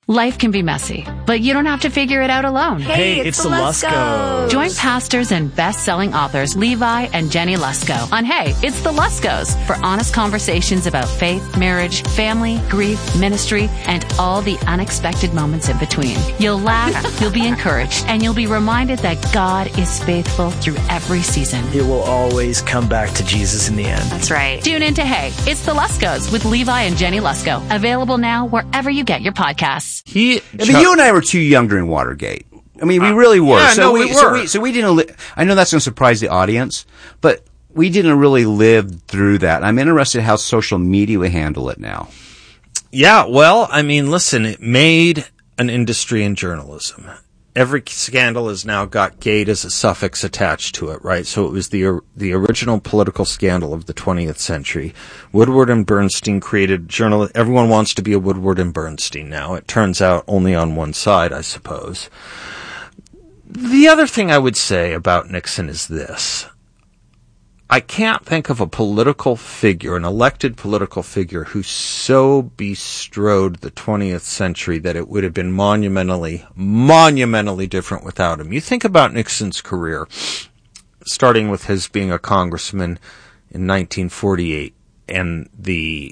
Life can be messy, but you don't have to figure it out alone. Hey, it's the Luskos. Join pastors and best-selling authors Levi and Jenny Lusko on Hey, It's the Luskos for honest conversations about faith, marriage, family, grief, ministry, and all the unexpected moments in between. You'll laugh, you'll be encouraged, and you'll be reminded that God is faithful through every season. It will always come back to Jesus in the end. That's right. Tune in to Hey, It's the Luskos with Levi and Jenny Lusko. Available now wherever you get your podcasts. You and I were too young during Watergate. I mean, we really were. Yeah, we were. So we didn't. I know that's going to surprise the audience, but we didn't really live through that. I'm interested how social media will handle it now. Yeah, well, I mean, listen, it made an industry in journalism. Every scandal has now got gate as a suffix attached to it, right? So it was the original political scandal of the 20th century. Woodward and Bernstein created journal. Everyone wants to be a Woodward and Bernstein now. It turns out only on one side, I suppose. The other thing I would say about Nixon is this. I can't think of a political figure, an elected political figure, who so bestrode the 20th century that it would have been monumentally different without him. You think about Nixon's career, starting with his being a congressman in 1948 and the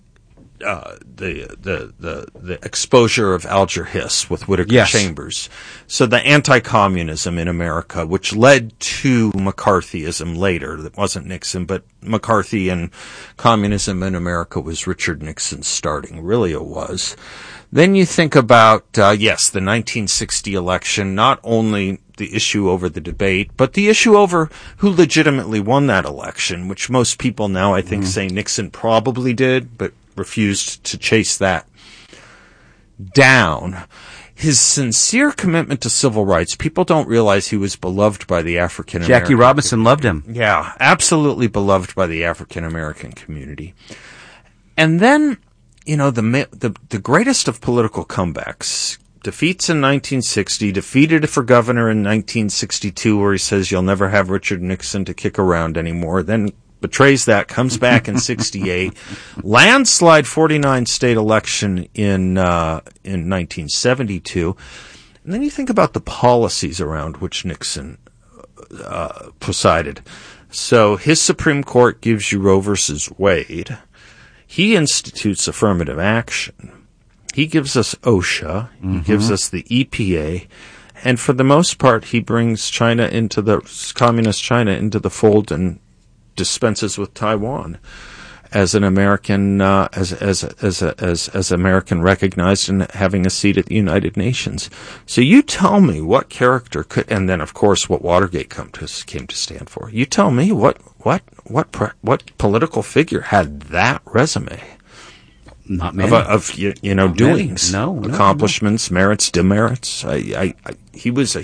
exposure of Alger Hiss with Whittaker Chambers. So the anti-communism in America, which led to McCarthyism later. That wasn't Nixon, but McCarthy and communism in America was Richard Nixon's starting. Really it was. Then you think about, the 1960 election, not only the issue over the debate, but the issue over who legitimately won that election, which most people now, I think, say Nixon probably did, but refused to chase that down. His sincere commitment to civil rights, people don't realize he was beloved by the African American. Jackie Robinson loved him. Yeah, absolutely beloved by the African American community. And then, the greatest of political comebacks, defeats in 1960, defeated for governor in 1962, where he says you'll never have Richard Nixon to kick around anymore, then betrays that, comes back in 68, landslide 49 state election in 1972. And then you think about the policies around which Nixon presided. So his Supreme Court gives you Roe versus Wade. He institutes affirmative action. He gives us OSHA. He gives us the EPA. And for the most part, he brings communist China into the fold and dispenses with Taiwan as an American, as American recognized and having a seat at the United Nations. So you tell me what character could, and then of course what Watergate came to stand for. You tell me what political figure had that resume? Not many. Doings, accomplishments, merits, demerits. He was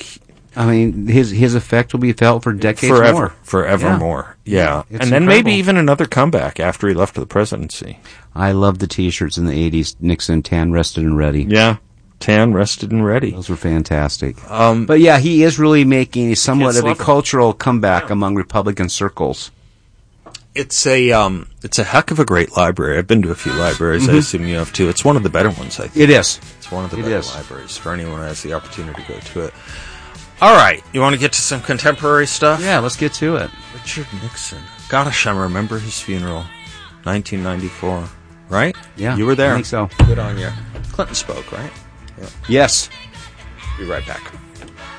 his effect will be felt for decades forevermore. Yeah. And then incredible. Maybe even another comeback after he left the presidency. I love the T-shirts in the 80s. Nixon, tan, rested, and ready. Yeah. Tan, rested, and ready. Those were fantastic. But yeah, he is really making somewhat of a cultural comeback among Republican circles. It's a heck of a great library. I've been to a few libraries. I assume you have too. It's one of the better ones, I think. It is. It's one of the better libraries for anyone who has the opportunity to go to it. All right, you want to get to some contemporary stuff? Yeah, let's get to it. Richard Nixon. Gosh, I remember his funeral, 1994, right? Yeah. You were there. I think so. Good on you. Clinton spoke, right? Yeah. Yes. Be right back.